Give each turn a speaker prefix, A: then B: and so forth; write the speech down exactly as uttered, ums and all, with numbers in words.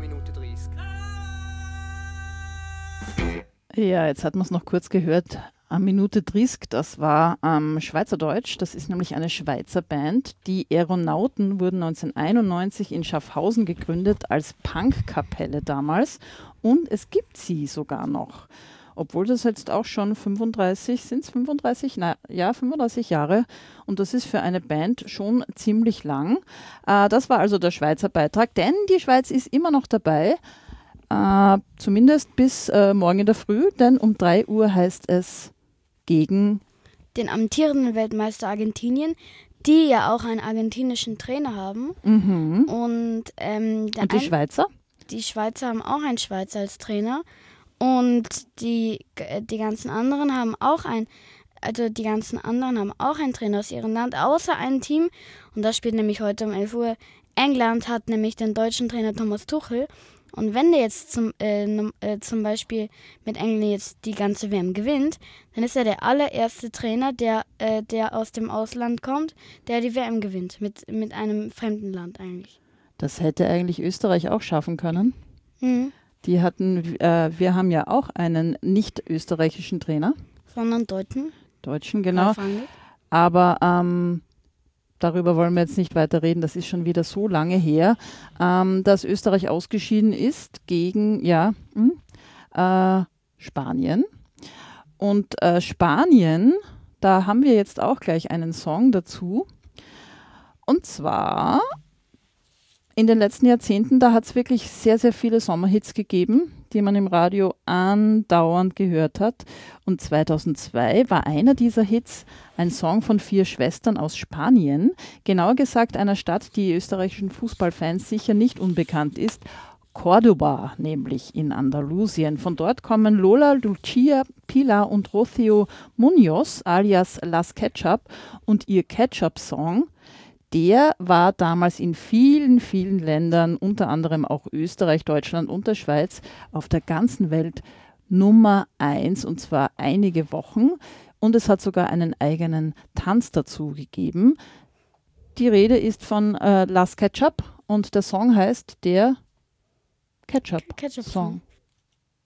A: Minute dreißig.
B: Ja, jetzt hat man es noch kurz gehört. Am Minute dreißig, das war ähm, Schweizerdeutsch. Das ist nämlich eine Schweizer Band. Die Aeronauten wurden neunzehnhunderteinundneunzig in Schaffhausen gegründet als Punkkapelle damals. Und es gibt sie sogar noch. Obwohl das jetzt auch schon fünfunddreißig, sind es fünfunddreißig? Na, ja, fünfunddreißig Jahre. Und das ist für eine Band schon ziemlich lang. Äh, das war also der Schweizer Beitrag, denn die Schweiz ist immer noch dabei. Uh, zumindest bis uh, morgen in der Früh, denn um drei Uhr heißt es gegen
C: den amtierenden Weltmeister Argentinien, die ja auch einen argentinischen Trainer haben.
B: Mhm.
C: Und, ähm,
B: und die
C: ein,
B: Schweizer?
C: Die Schweizer haben auch einen Schweizer als Trainer. Und die, die ganzen anderen haben auch ein, also die ganzen anderen haben auch einen Trainer aus ihrem Land, außer ein Team. Und das spielt nämlich heute um elf Uhr. England hat nämlich den deutschen Trainer Thomas Tuchel. Und wenn der jetzt zum, äh, äh, zum Beispiel mit England jetzt die ganze W M gewinnt, dann ist er der allererste Trainer, der, äh, der aus dem Ausland kommt, der die W M gewinnt, mit, mit einem fremden Land eigentlich.
B: Das hätte eigentlich Österreich auch schaffen können.
C: Mhm.
B: Die hatten, äh, wir haben ja auch einen nicht österreichischen Trainer.
C: Sondern Deutschen.
B: Deutschen, genau. Aber ähm, darüber wollen wir jetzt nicht weiter reden, das ist schon wieder so lange her, ähm, dass Österreich ausgeschieden ist gegen ja, mh, äh, Spanien. Und äh, Spanien, da haben wir jetzt auch gleich einen Song dazu. Und zwar in den letzten Jahrzehnten, da hat es wirklich sehr, sehr viele Sommerhits gegeben, die man im Radio andauernd gehört hat. Und zweitausendzwei war einer dieser Hits ein Song von vier Schwestern aus Spanien, genauer gesagt einer Stadt, die österreichischen Fußballfans sicher nicht unbekannt ist, Córdoba, nämlich in Andalusien. Von dort kommen Lola, Lucia, Pilar und Rocío Muñoz alias Las Ketchup und ihr Ketchup-Song. Der war damals in vielen, vielen Ländern, unter anderem auch Österreich, Deutschland und der Schweiz, auf der ganzen Welt Nummer eins, und zwar einige Wochen. Und es hat sogar einen eigenen Tanz dazu gegeben. Die Rede ist von äh, Las Ketchup und der Song heißt der Ketchup-Song.
C: Ketchup-Song.